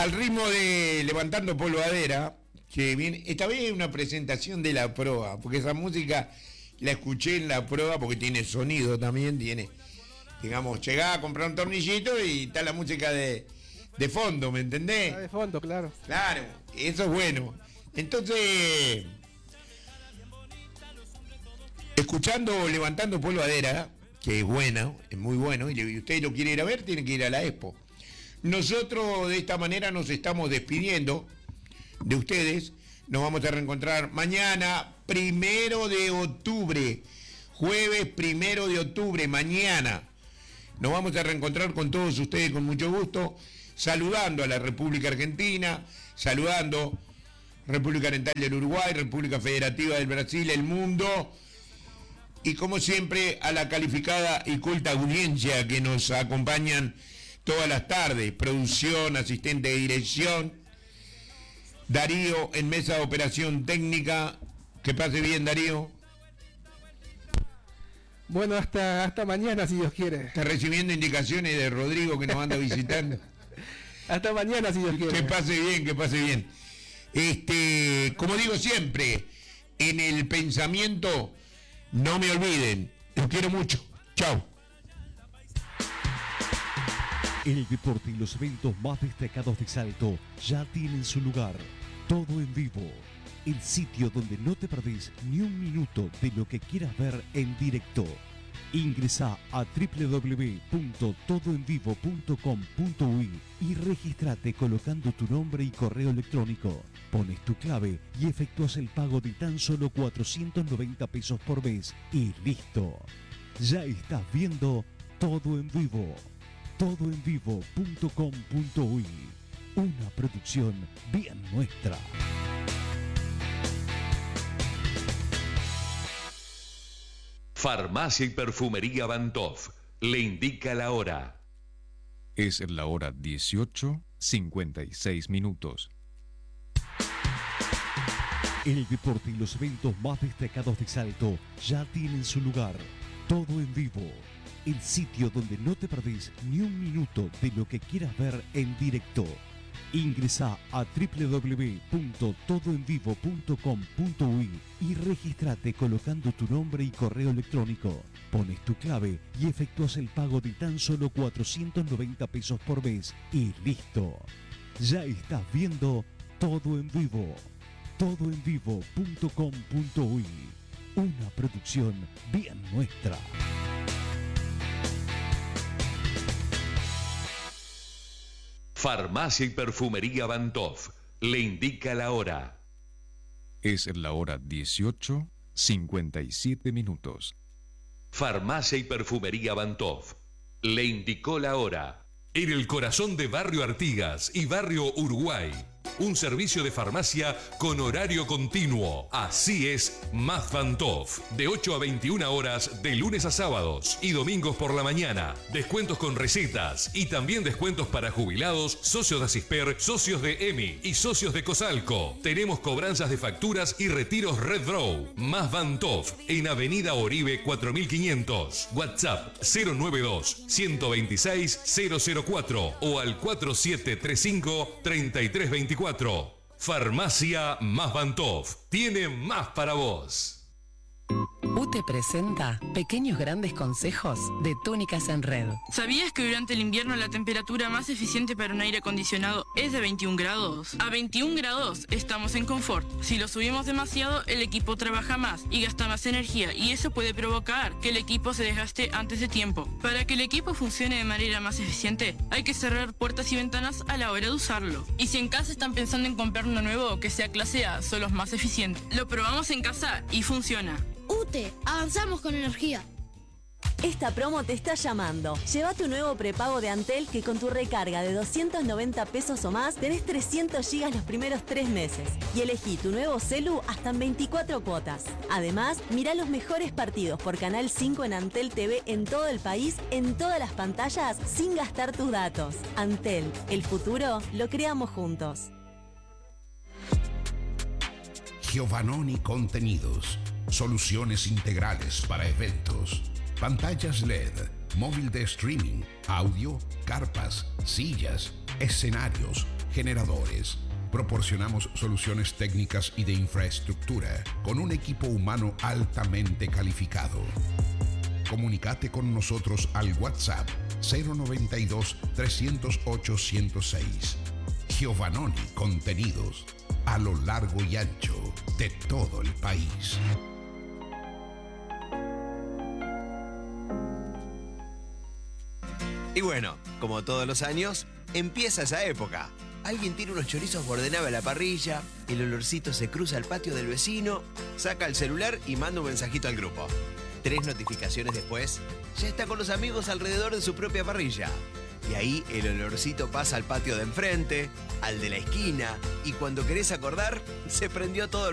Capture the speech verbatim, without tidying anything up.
al ritmo de Levantando Polvadera, que viene, esta vez es una presentación de la proa, porque esa música la escuché en la proa porque tiene sonido también, tiene, digamos, llegás a comprar un tornillito y está la música de, de fondo, ¿me entendés? Ah, de fondo, claro. Claro, eso es bueno. Entonces, escuchando Levantando Polvadera, que es bueno, es muy bueno, y usted lo quiere ir a ver, tiene que ir a la Expo. Nosotros de esta manera nos estamos despidiendo de ustedes. Nos vamos a reencontrar mañana, primero de octubre, jueves primero de octubre, mañana. Nos vamos a reencontrar con todos ustedes con mucho gusto, saludando a la República Argentina, saludando República Oriental del Uruguay, República Federativa del Brasil, el mundo, y como siempre a la calificada y culta audiencia que nos acompañan todas las tardes, producción, asistente de dirección, Darío en mesa de operación técnica. Que pase bien, Darío. Bueno, hasta, hasta mañana, si Dios quiere. Está recibiendo indicaciones de Rodrigo que nos anda visitando. Hasta mañana, si Dios quiere. Que pase bien, que pase bien. Este, como digo siempre, en el pensamiento, no me olviden. Los quiero mucho. Chao. El deporte y los eventos más destacados de Salto ya tienen su lugar. Todo en vivo. El sitio donde no te perdés ni un minuto de lo que quieras ver en directo. Ingresa a doble u doble u doble u punto todo en vivo punto com punto uy y registrate colocando tu nombre y correo electrónico. Pones tu clave y efectúas el pago de tan solo cuatrocientos noventa pesos por mes y listo. Ya estás viendo Todo en Vivo. todo en vivo punto com punto uy. Una producción bien nuestra. Farmacia y Perfumería Bantov le indica la hora. Es la hora dieciocho, cincuenta y seis minutos. El deporte y los eventos más destacados de Salto ya tienen su lugar. Todo en vivo. El sitio donde no te perdés ni un minuto de lo que quieras ver en directo. Ingresa a doble u doble u doble u punto todo en vivo punto com punto uy y registrate colocando tu nombre y correo electrónico. Pones tu clave y efectúas el pago de tan solo cuatrocientos noventa pesos por mes y listo. Ya estás viendo Todo en Vivo. todo en vivo punto com punto uy. Una producción bien nuestra. Farmacia y Perfumería Bantov le indica la hora. Es la hora dieciocho, cincuenta y siete minutos. Farmacia y Perfumería Bantov le indicó la hora. En el corazón de Barrio Artigas y Barrio Uruguay, un servicio de farmacia con horario continuo. Así es Más Bantov, de ocho a veintiuna horas de lunes a sábados y domingos por la mañana. Descuentos con recetas y también descuentos para jubilados, socios de Asisper, socios de E M I y socios de Cosalco. Tenemos cobranzas de facturas y retiros Red Draw. Más Bantov en Avenida Oribe cuatro mil quinientos. WhatsApp cero nueve dos, uno dos seis, cero cero cuatro o al cuatro siete tres cinco, tres tres dos cuatro. Farmacia Más Bantov tiene más para vos. U T E presenta Pequeños Grandes Consejos de Túnicas en Red. ¿Sabías que durante el invierno la temperatura más eficiente para un aire acondicionado es de veintiún grados? A veintiún grados estamos en confort. Si lo subimos demasiado, el equipo trabaja más y gasta más energía, y eso puede provocar que el equipo se desgaste antes de tiempo. Para que el equipo funcione de manera más eficiente, hay que cerrar puertas y ventanas a la hora de usarlo. Y si en casa están pensando en comprar uno nuevo que sea clase A, son los más eficientes. Lo probamos en casa y funciona. U T E, avanzamos con energía. Esta promo te está llamando. Lleva tu nuevo prepago de Antel, que con tu recarga de doscientos noventa pesos o más tenés trescientos gigas los primeros tres meses. Y elegí tu nuevo celu hasta en veinticuatro cuotas. Además, mirá los mejores partidos por Canal cinco en Antel T V en todo el país, en todas las pantallas, sin gastar tus datos. Antel, el futuro lo creamos juntos. Giovannoni Contenidos. Soluciones integrales para eventos. Pantallas L E D, móvil de streaming, audio, carpas, sillas, escenarios, generadores. Proporcionamos soluciones técnicas y de infraestructura con un equipo humano altamente calificado. Comunicate con nosotros al WhatsApp cero noventa y dos, trescientos ocho, ciento seis. Giovannoni Contenidos, a lo largo y ancho de todo el país. Y bueno, como todos los años, empieza esa época. Alguien tiene unos chorizos bordenave a la parrilla, el olorcito se cruza al patio del vecino, saca el celular y manda un mensajito al grupo. Tres notificaciones después, ya está con los amigos alrededor de su propia parrilla. Y ahí el olorcito pasa al patio de enfrente, al de la esquina, y cuando querés acordar, se prendió todo el